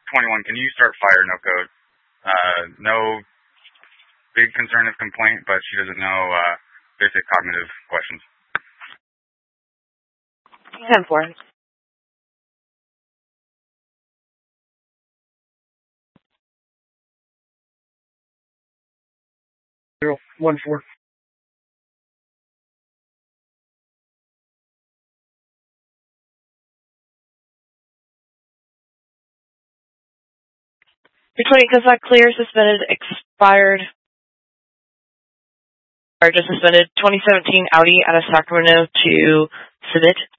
21, can you start fire, no code? No big concern of complaint, but she doesn't know basic cognitive questions. 10-4. Zero, 1-4. Between consent clear, suspended, expired, or just suspended. 2017 Audi out of Sacramento to submit.